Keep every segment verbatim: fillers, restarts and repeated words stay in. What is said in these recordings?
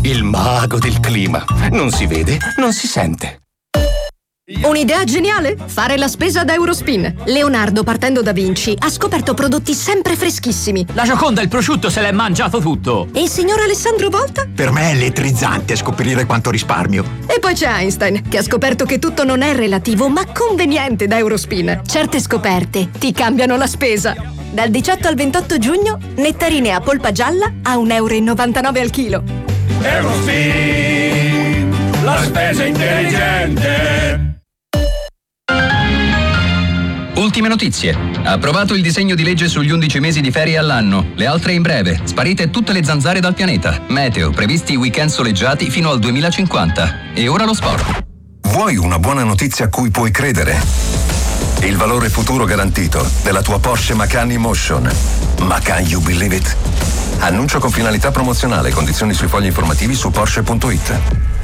il mago del clima. Non si vede, non si sente. Un'idea geniale? Fare la spesa da Eurospin. Leonardo, partendo da Vinci, ha scoperto prodotti sempre freschissimi. La Gioconda, il prosciutto, se l'è mangiato tutto. E il signor Alessandro Volta? Per me è elettrizzante scoprire quanto risparmio. E poi c'è Einstein, che ha scoperto che tutto non è relativo, ma conveniente da Eurospin. Certe scoperte ti cambiano la spesa. Dal diciotto al ventotto giugno, nettarine a polpa gialla a un euro e novantanove al chilo. Eurospin, la spesa intelligente. Ultime notizie. Approvato il disegno di legge sugli undici mesi di ferie all'anno. Le altre in breve. Sparite tutte le zanzare dal pianeta. Meteo. Previsti weekend soleggiati fino al duemilacinquanta. E ora lo sport. Vuoi una buona notizia a cui puoi credere? Il valore futuro garantito della tua Porsche Macan E-Motion. Macan, you believe it? Annuncio con finalità promozionale. Condizioni sui fogli informativi su Porsche punto it.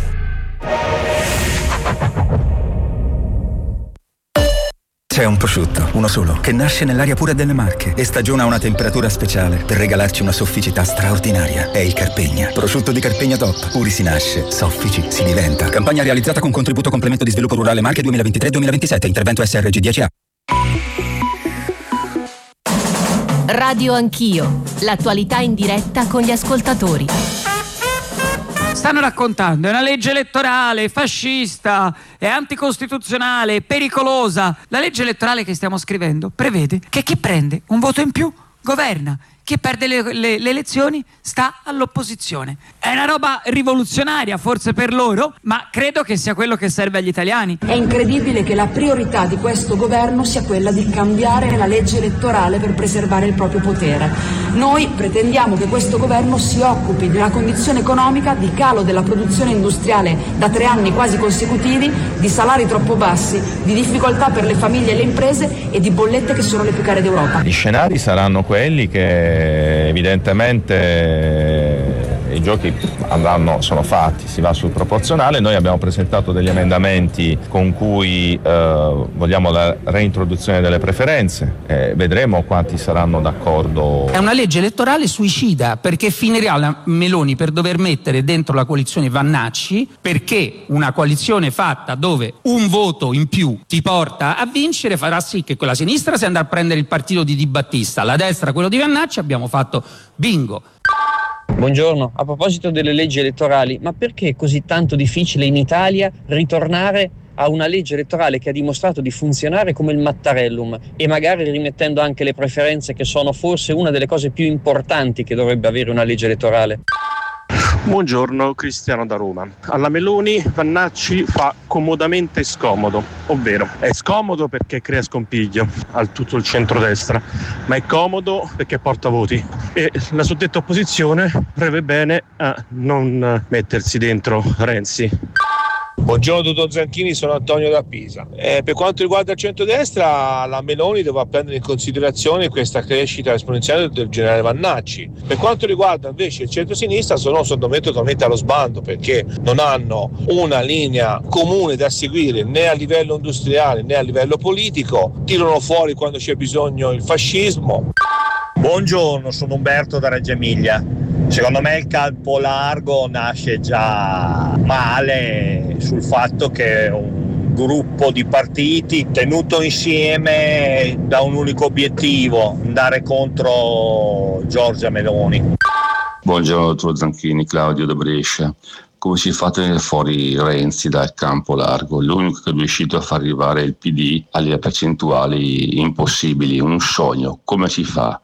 C'è un prosciutto, uno solo, che nasce nell'aria pura delle Marche e stagiona a una temperatura speciale per regalarci una sofficità straordinaria. È il Carpegna. Prosciutto di Carpegna Top. Puri si nasce, soffici si diventa. Campagna realizzata con contributo complemento di sviluppo rurale Marche duemilaventitré duemilaventisette. Intervento S R G dieci A. Radio Anch'io. L'attualità in diretta con gli ascoltatori. Stanno raccontando, è una legge elettorale fascista, è anticostituzionale, è pericolosa. La legge elettorale che stiamo scrivendo prevede che chi prende un voto in più governa, chi perde le, le, le elezioni sta all'opposizione. È una roba rivoluzionaria forse per loro, ma credo che sia quello che serve agli italiani. È incredibile che la priorità di questo governo sia quella di cambiare la legge elettorale per preservare il proprio potere. Noi pretendiamo che questo governo si occupi di una condizione economica di calo della produzione industriale da tre anni quasi consecutivi, di salari troppo bassi, di difficoltà per le famiglie e le imprese e di bollette che sono le più care d'Europa. Gli scenari saranno quelli che evidentemente i giochi andranno, sono fatti, si va sul proporzionale. Noi abbiamo presentato degli emendamenti con cui eh, vogliamo la reintroduzione delle preferenze, eh, vedremo quanti saranno d'accordo. È una legge elettorale suicida, perché finirà la Meloni per dover mettere dentro la coalizione Vannacci, perché una coalizione fatta dove un voto in più ti porta a vincere farà sì che quella sinistra si andrà a prendere il partito di Di Battista, la destra quello di Vannacci, abbiamo fatto bingo. Buongiorno, a proposito delle leggi elettorali, ma perché è così tanto difficile in Italia ritornare a una legge elettorale che ha dimostrato di funzionare come il Mattarellum e magari rimettendo anche le preferenze, che sono forse una delle cose più importanti che dovrebbe avere una legge elettorale? Buongiorno, Cristiano da Roma. Alla Meloni Vannacci fa comodamente scomodo, ovvero è scomodo perché crea scompiglio a tutto il centrodestra, ma è comodo perché porta voti e la suddetta opposizione preve bene a non mettersi dentro Renzi. Buongiorno dottor Zanchini, sono Antonio da Pisa. Eh, per quanto riguarda il centrodestra, la Meloni dovrà prendere in considerazione questa crescita esponenziale del generale Vannacci. Per quanto riguarda invece il centrosinistra, sono secondo me totalmente allo sbando, perché non hanno una linea comune da seguire né a livello industriale né a livello politico, tirano fuori quando c'è bisogno il fascismo. Buongiorno, sono Umberto da Reggio Emilia. Secondo me il campo largo nasce già male sul fatto che un gruppo di partiti tenuto insieme da un unico obiettivo, andare contro Giorgia Meloni. Buongiorno dottor Zanchini, Claudio da Brescia. Come si fa a tenere fuori Renzi dal campo largo? L'unico che è riuscito a far arrivare il P D alle percentuali impossibili, un sogno. Come si fa?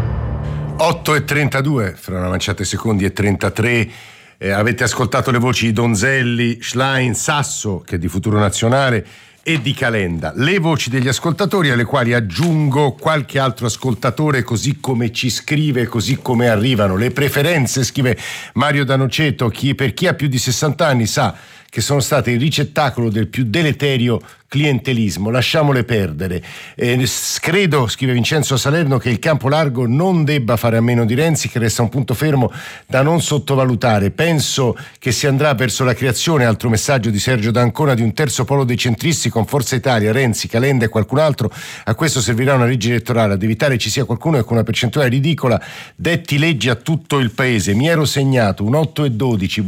otto e trentadue, fra una manciata di secondi e trentatré. Eh, avete ascoltato le voci di Donzelli, Schlein, Sasso, che è di Futuro Nazionale, e di Calenda. Le voci degli ascoltatori, alle quali aggiungo qualche altro ascoltatore, così come ci scrive, così come arrivano. Le preferenze, scrive Mario D'Anoceto, chi, per chi ha più di sessanta anni sa che sono state il ricettacolo del più deleterio clientelismo, lasciamole perdere. Eh, credo, scrive Vincenzo Salerno, che il campo largo non debba fare a meno di Renzi, che resta un punto fermo da non sottovalutare. Penso che si andrà verso la creazione, altro messaggio di Sergio D'Ancona, di un terzo polo dei centristi con Forza Italia, Renzi, Calenda e qualcun altro. A questo servirà una legge elettorale, ad evitare ci sia qualcuno che con una percentuale ridicola detti leggi a tutto il paese. Mi ero segnato un otto e dodici.